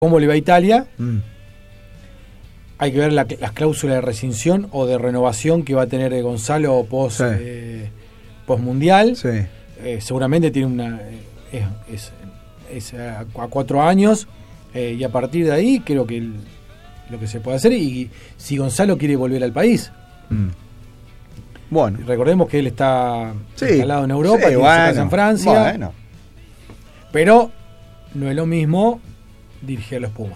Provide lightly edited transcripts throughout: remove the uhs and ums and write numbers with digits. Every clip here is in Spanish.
cómo le va a Italia. Hay que ver las cláusulas de rescisión o de renovación que va a tener Gonzalo post mundial. Sí. Seguramente tiene una es a 4 años y a partir de ahí creo que lo que se puede hacer, y si Gonzalo quiere volver al país. Bueno, recordemos que él está instalado en Europa, tiene su casa en Francia. Bueno. Pero no es lo mismo dirigir a los Pumas.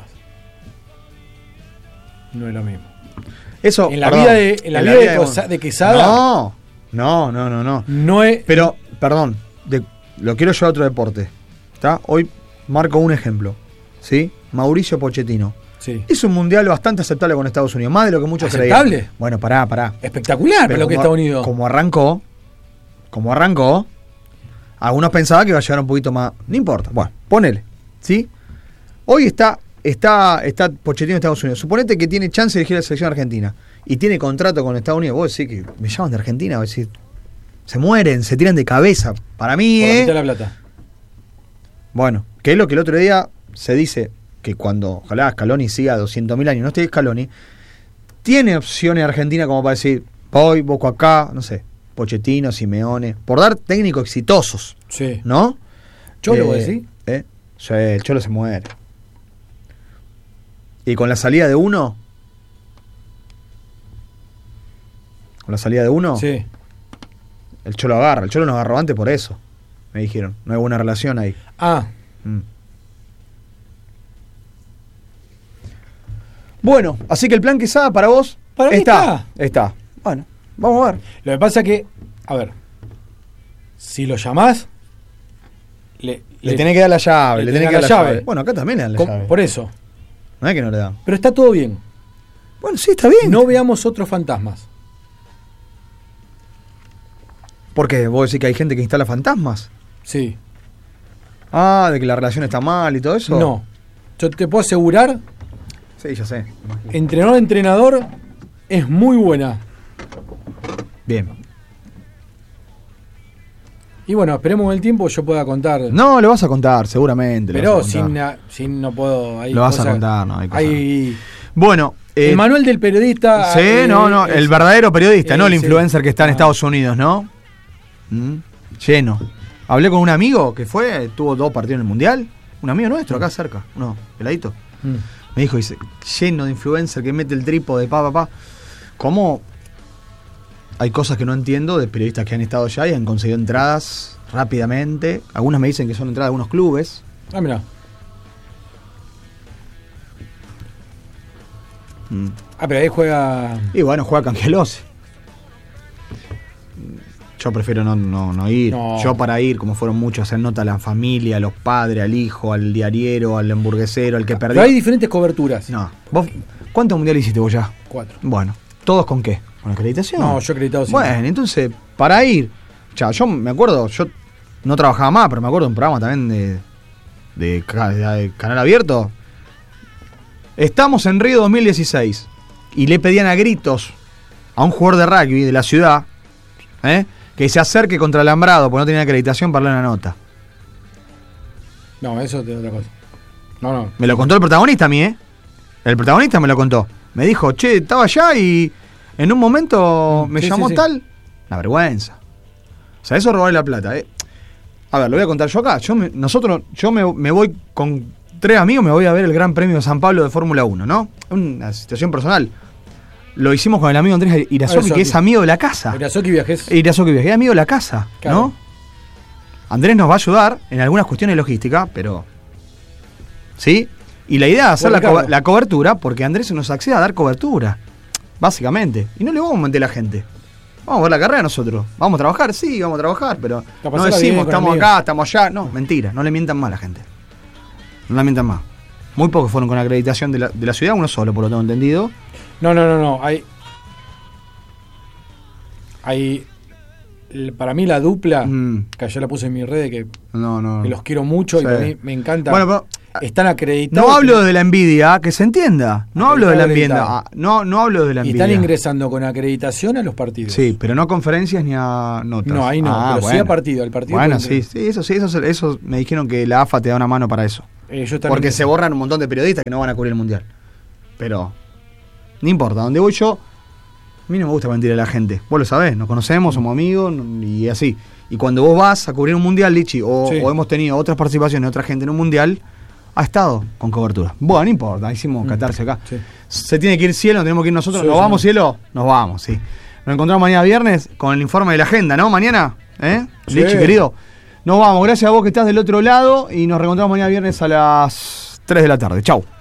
No es lo mismo. Eso, en la vida de Quesada. No. No es. Pero, perdón, lo quiero llevar a otro deporte. ¿Está? Hoy marco un ejemplo. ¿Sí? Mauricio Pochettino. Sí. Es un mundial bastante aceptable con Estados Unidos, más de lo que muchos creían. ¿Aceptable? Bueno, pará. Espectacular para lo que Estados Unidos. Como arrancó, algunos pensaban que iba a llegar un poquito más. No importa. Bueno, ponele. ¿Sí? Hoy está Pochettino en Estados Unidos. Suponete que tiene chance de elegir la selección argentina y tiene contrato con Estados Unidos. Vos decís que me llaman de Argentina, vos decís, se mueren, se tiran de cabeza. Para mí, por la mitad de la plata. Bueno, que es lo que el otro día se dice, que cuando ojalá Scaloni siga 200.000 años, no esté Scaloni, tiene opciones Argentina como para decir, voy, boco acá, no sé, Pochettino, Simeone, por dar técnicos exitosos. Sí. ¿No? ¿Cholo vos decís? Sí, el Cholo se muere. Y con la salida de uno. Sí. El Cholo agarra. El Cholo nos agarró antes por eso. Me dijeron. No hay buena relación ahí. Bueno, así que el plan Quesada para vos. Para mí está. Bueno, vamos a ver. Lo que pasa es que, a ver, si lo llamás, le tenés que dar la llave. Le tenés que dar la llave. Bueno, acá también le dan la llave. Por eso. No es que no le dan. Pero está todo bien. Bueno, sí, está bien. No veamos otros fantasmas. ¿Por qué? ¿Vos decís que hay gente que instala fantasmas? Sí. De que la relación está mal y todo eso. No. Yo te puedo asegurar. Sí, ya sé. Entrenador es muy buena. Bien. Y bueno, esperemos el tiempo yo pueda contar. No, lo vas a contar, seguramente. Pero sin no puedo. Lo vas a contar, no. Hay bueno. El manual del periodista. Sí, el verdadero periodista, no el influencer que está en Estados Unidos, ¿no? Lleno. Hablé con un amigo que tuvo 2 partidos en el Mundial. Un amigo nuestro, acá cerca. Uno, peladito. Me dijo, lleno de influencer que mete el trípode, ¿Cómo? Hay cosas que no entiendo de periodistas que han estado allá y han conseguido entradas rápidamente. Algunas me dicen que son entradas de algunos clubes. Mirá. Pero ahí juega. Y bueno, juega Cangelosi. Yo prefiero no ir. No. Yo para ir, como fueron muchos, hacer nota a la familia, a los padres, al hijo, al diariero, al hamburguesero, al que perdió. Pero hay diferentes coberturas. No. ¿Vos cuántos mundiales hiciste vos ya? 4. Bueno, ¿todos con qué? ¿Con acreditación? No, yo acreditado sí. Bueno, entonces, para ir. Yo me acuerdo, yo no trabajaba más, pero me acuerdo de un programa también de Canal Abierto. Estamos en Río 2016 y le pedían a gritos a un jugador de rugby de la ciudad que se acerque contra el alambrado porque no tenía acreditación para darle una nota. No, eso es otra cosa. No. Me lo contó el protagonista a mí, El protagonista me lo contó. Me dijo, che, estaba allá y en un momento me llamó tal. La vergüenza. O sea, eso es robarle la plata, A ver, lo voy a contar yo acá. Yo me voy con 3 amigos, me voy a ver el Gran Premio de San Pablo de Fórmula 1, ¿no? Una situación personal. Lo hicimos con el amigo Andrés Irazoki, que es amigo de la casa. Irazoki Viajes. Es amigo de la casa, claro. ¿no? Andrés nos va a ayudar en algunas cuestiones logísticas, pero... ¿Sí? Y la idea es hacer la cobertura, porque Andrés nos accede a dar cobertura, básicamente. Y no le vamos a mentir a la gente. Vamos a ver la carrera nosotros. ¿Vamos a trabajar? Sí, vamos a trabajar, pero no decimos estamos acá, estamos allá. No, mentira, no le mientan más a la gente. No la mientan más. Muy pocos fueron con acreditación de la ciudad, uno solo, por lo tengo entendido. No. Hay para mí la dupla, que yo la puse en mi red, que los quiero mucho y a mí me encanta. Bueno, pero están acreditados. No hablo de la envidia, que se entienda. No hablo de la envidia. No hablo de la envidia. Y están ingresando con acreditación a los partidos. Sí, pero no a conferencias ni a notas. No, ahí no, pero sí a partido. Al partido bueno, sí, eso me dijeron que la AFA te da una mano para eso. Porque se borran un montón de periodistas que no van a cubrir el Mundial. Pero no importa, donde voy yo, a mí no me gusta mentir a la gente. Vos lo sabés, nos conocemos, somos amigos y así. Y cuando vos vas a cubrir un Mundial, Lichi, o hemos tenido otras participaciones de otra gente en un Mundial, ha estado con cobertura. Bueno, no importa, hicimos catarse acá. Sí. Se tiene que ir Cielo, tenemos que ir nosotros. ¿Nos vamos, Cielo? Nos vamos, sí. Nos encontramos mañana viernes con el informe de la agenda, ¿no? Mañana, Lichi, querido. Nos vamos, gracias a vos que estás del otro lado y nos reencontramos mañana viernes a las 3 de la tarde. Chau.